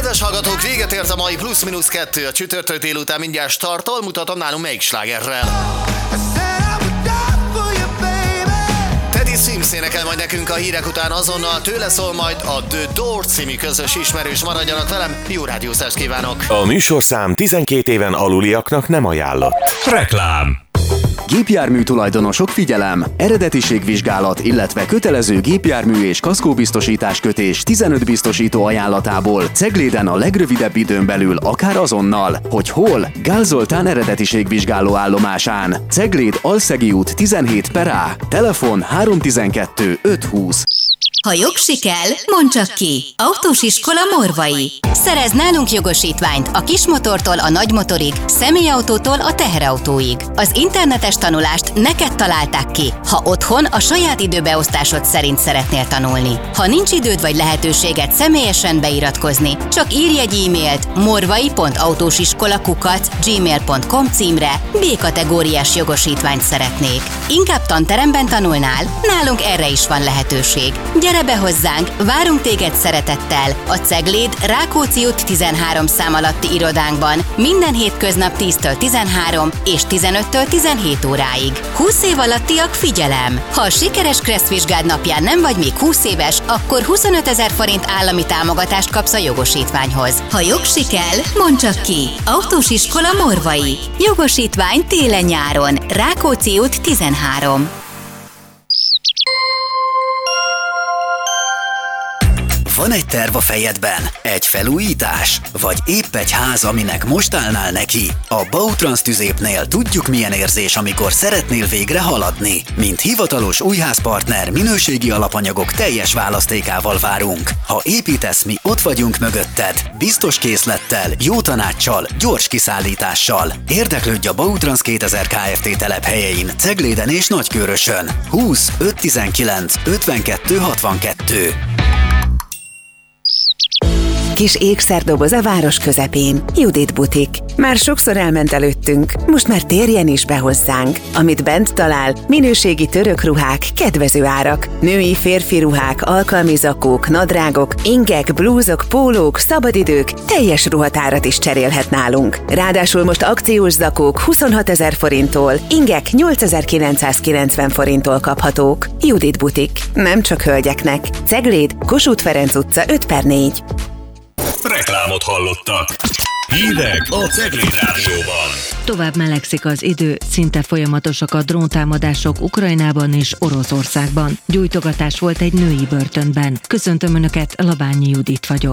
Kedves hallgatók, véget ért a mai plusz-minusz 2, a csütörtök délután mindjárt startol, mutatom nálunk melyik slágerrel. Teddy Swims énekel majd nekünk a hírek után, azonnal tőle szól majd a The Door című közös ismerős. Maradjanak velem, jó rádiózást kívánok! A műsorszám 12 éven aluliaknak nem ajánlott. Reklám. Gépjármű tulajdonosok, figyelem! Eredetiségvizsgálat, illetve kötelező gépjármű és kaszkóbiztosítás kötés 15 biztosító ajánlatából Cegléden a legrövidebb időn belül, akár azonnal. Hogy hol? Gál Zoltán eredetiségvizsgáló állomásán. Cegléd Alszegi út 17/A. Telefon 312 520. Ha jogsi kell, mondd csak ki. Autós iskola Morvai. Szerez nálunk jogosítványt a kismotortól a nagymotorig, személyautótól a teherautóig. Az internetes tanulást neked találták ki, ha otthon a saját időbeosztásod szerint szeretnél tanulni. Ha nincs időd vagy lehetőséged személyesen beiratkozni, csak írj egy e-mailt morvai.autósiskola@gmail.com címre, B-kategóriás jogosítványt szeretnék. Inkább tanteremben tanulnál? Nálunk erre is van lehetőség. Gyere be hozzánk, várunk téged szeretettel a Cegléd Rákóczi út 13 szám alatti irodánkban minden hétköznap 10-től 13 és 15-től 17 óráig. 20 év alattiak, figyelem! Ha a sikeres kresszvizsgád napján nem vagy még 20 éves, akkor 25 000 forint állami támogatást kapsz a jogosítványhoz. Ha jogsi kell, mondd csak ki. Autós iskola Morvai. Jogosítvány télen-nyáron. Rákóczi út 13. Van egy terv a fejedben? Egy felújítás? Vagy épp egy ház, aminek most állnál neki? A Bautrans Tüzépnél tudjuk, milyen érzés, amikor szeretnél végre haladni. Mint hivatalos újházpartner, minőségi alapanyagok teljes választékával várunk. Ha építesz, mi ott vagyunk mögötted. Biztos készlettel, jó tanáccsal, gyors kiszállítással. Érdeklődj a Bautrans 2000 Kft. Telephelyein, Cegléden és Nagykőrösön. 20 519 52 62. Kis ékszerdoboz a város közepén. Judit butik. Már sokszor elment előttünk, most már térjen is be hozzánk. Amit bent talál, minőségi török ruhák, kedvező árak. Női, férfi ruhák, alkalmi zakók, nadrágok, ingek, blúzok, pólók, szabadidők, teljes ruhatárat is cserélhet nálunk. Ráadásul most akciós zakók 26 000 forinttól, ingek 8990 forinttól kaphatók. Judit butik. Nem csak hölgyeknek. Cegléd, Kossuth Ferenc utca 5/4. Reklámot hallottak. Hírek a Cegléd Rádióban. Tovább melegszik az idő, szinte folyamatosak a dróntámadások Ukrajnában és Oroszországban. Gyújtogatás volt egy női börtönben. Köszöntöm Önöket, Labányi Judit vagyok.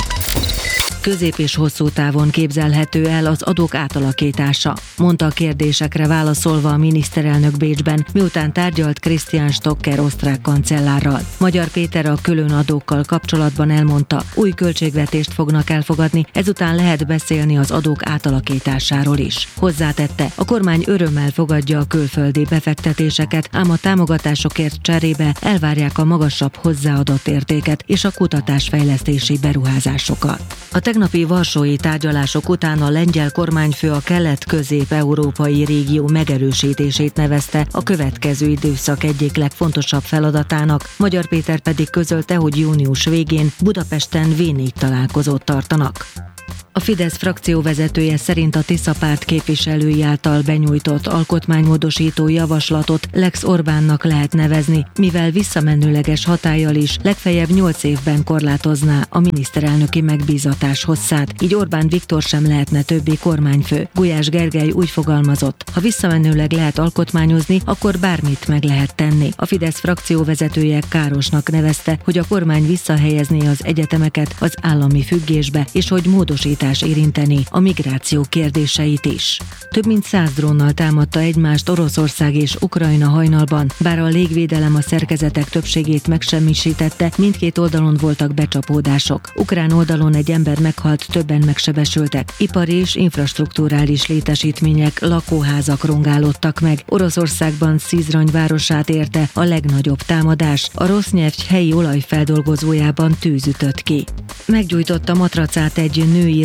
Közép és hosszú távon képzelhető el az adók átalakítása, mondta a kérdésekre válaszolva a miniszterelnök Bécsben, miután tárgyalt Christian Stocker osztrák kancellárral. Magyar Péter a különadókkal kapcsolatban elmondta, új költségvetést fognak elfogadni, ezután lehet beszélni az adók átalakításáról is. Hozzátette, a kormány örömmel fogadja a külföldi befektetéseket, ám a támogatásokért cserébe elvárják a magasabb hozzáadott értéket és a kutatásfejlesztési beruházásokat. A tegnapi varsói tárgyalások után a lengyel kormányfő a kelet-közép-európai régió megerősítését nevezte a következő időszak egyik legfontosabb feladatának, Magyar Péter pedig közölte, hogy június végén Budapesten V4 találkozót tartanak. A Fidesz frakcióvezetője szerint a Tisza párt képviselői által benyújtott alkotmánymódosító javaslatot Lex Orbánnak lehet nevezni, mivel visszamenőleges hatállyal is legfeljebb 8 évben korlátozná a miniszterelnöki megbízatás hosszát, így Orbán Viktor sem lehetne többé kormányfő. Gulyás Gergely úgy fogalmazott, ha visszamenőleg lehet alkotmányozni, akkor bármit meg lehet tenni. A Fidesz frakcióvezetője károsnak nevezte, hogy a kormány visszahelyezné az egyetemeket az állami függésbe, és hogy módosítás érinteni a migráció kérdéseit is. Több mint 100 drónnal támadta egymást Oroszország és Ukrajna hajnalban, bár a légvédelem a szerkezetek többségét megsemmisítette, mindkét oldalon voltak becsapódások. Ukrán oldalon egy ember meghalt, többen megsebesültek. Ipari és infrastrukturális létesítmények, lakóházak rongálódtak meg. Oroszországban Szizrany városát érte a legnagyobb támadás. A Roszneft helyi olajfeldolgozójában tűz ütött ki. Meggyújtotta matracát egy női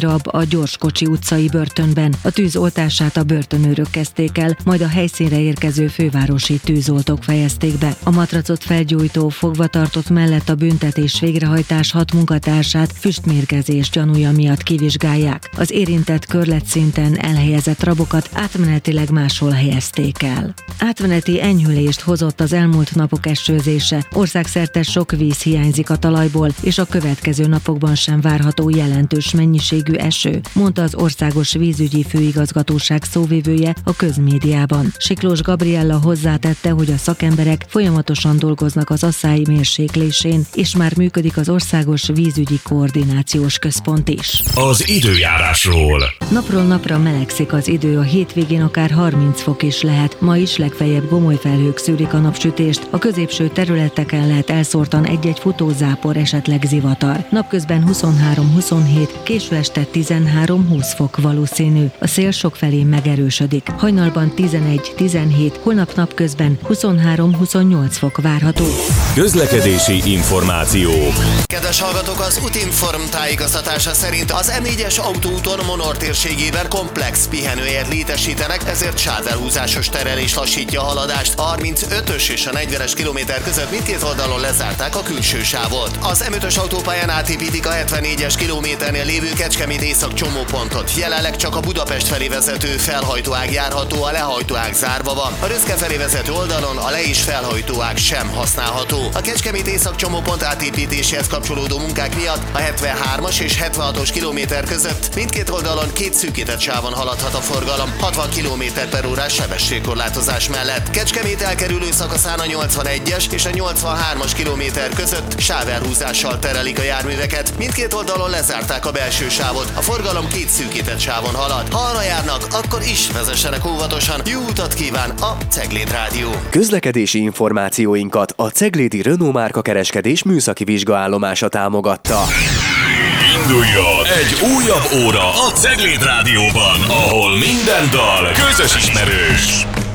rab a Gyorskocsi utcai börtönben. A tűz oltását a börtönőrök kezdték el, majd a helyszínre érkező fővárosi tűzoltók fejezték be. A matracot felgyújtó fogvatartott mellett a büntetés végrehajtás 6 munkatársát füstmérgezés gyanúja miatt kivizsgálják. Az érintett körletszinten elhelyezett rabokat átmenetileg máshol helyezték el. Átmeneti enyhülést hozott az elmúlt napok esőzése. Országszerte sok víz hiányzik a talajból, és a következő napokban sem várható jelentős mennyiségű eső, mondta az Országos Vízügyi Főigazgatóság szóvivője a közmédiában. Siklós Gabriella hozzátette, hogy a szakemberek folyamatosan dolgoznak az asszály mérséklésén, és már működik az Országos Vízügyi Koordinációs Központ is. Az időjárásról. Napról napra melegszik az idő, a hétvégén akár 30 fok is lehet. Ma is legfeljebb gomoly felhők szűrik a napsütést, a középső területeken lehet elszórtan egy-egy futózápor, esetleg zivatar. Napközben 23-27, késő este 13-20 fok valószínű. A szél sokfelé megerősödik. Hajnalban 11-17, holnap napközben 23-28 fok várható. Közlekedési információk. Kedves hallgatók, az Utinform tájékoztatása szerint az M4-es autóúton Monor térségében komplex pihenőért létesítenek, ezért sávelhúzásos terelés lassítja a haladást. A 35-ös és a 40-es kilométer között mindkét oldalon lezárták a külső sávot. Az M5-ös autópályán átépítik a 74-es kilométernél lévő Kecskemét észak csomópontot. Jelenleg csak a Budapest felé vezető felhajtóág járható, a lehajtóág zárva van. A Röszke felé vezető oldalon a le- és felhajtóág sem használható. A Kecskemét észak csomópont átépítéséhez kapcsolódó munkák miatt a 73-as és 76-os kilométer között mindkét oldalon két szűkített sávon haladhat a forgalom, 60 km/h sebességkorlátozás mellett. Kecskemét elkerülő szakaszán a 81-es és a 83-as kilométer között sávelhúzással terelik a járműveket. Mindkét oldalon lezárták a belső sávot, a forgalom két szűkített sávon halad. Ha arra járnak, akkor is vezessenek óvatosan. Jó utat kíván a Cegléd Rádió! Közlekedési információinkat a Ceglédi Renault márka kereskedés műszaki vizsgaállomása támogatta. Induljon egy újabb óra a Cegléd Rádióban, ahol minden dal közös ismerős.